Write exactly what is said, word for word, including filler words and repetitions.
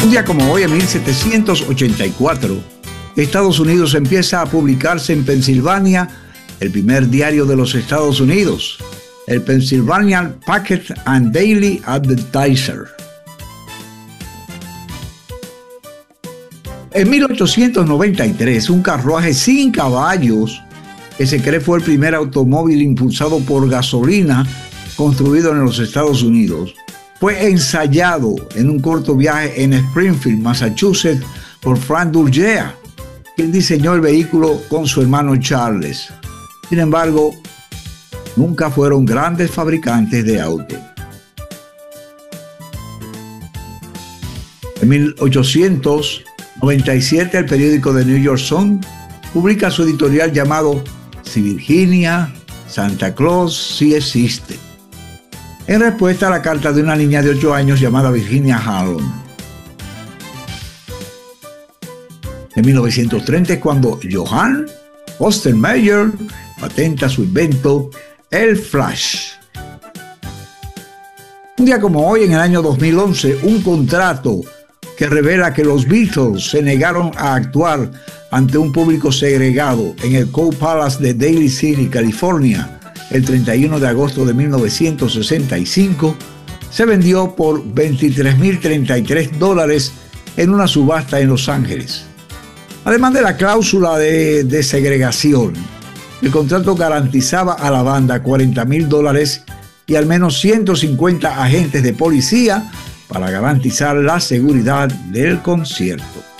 Un día como hoy, en mil setecientos ochenta y cuatro, Estados Unidos empieza a publicarse en Pensilvania el primer diario de los Estados Unidos, el Pennsylvania Packet and Daily Advertiser. En mil ochocientos noventa y tres, un carruaje sin caballos, que se cree fue el primer automóvil impulsado por gasolina construido en los Estados Unidos, fue ensayado en un corto viaje en Springfield, Massachusetts, por Frank Durgea, quien diseñó el vehículo con su hermano Charles. Sin embargo, nunca fueron grandes fabricantes de autos. En mil ochocientos noventa y siete, el periódico The New York Sun publica su editorial llamado Si Virginia, Santa Claus sí existe, en respuesta a la carta de una niña de ocho años llamada Virginia Harlan. En mil novecientos treinta es cuando Johann Ostermeyer patenta su invento, el flash. Un día como hoy, en el año dos mil once, un contrato que revela que los Beatles se negaron a actuar ante un público segregado en el Cow Palace de Daly City, California, el treinta y uno de agosto de mil novecientos sesenta y cinco, se vendió por veintitrés mil treinta y tres dólares en una subasta en Los Ángeles. Además de la cláusula de, de segregación, el contrato garantizaba a la banda cuarenta mil dólares y al menos ciento cincuenta agentes de policía para garantizar la seguridad del concierto.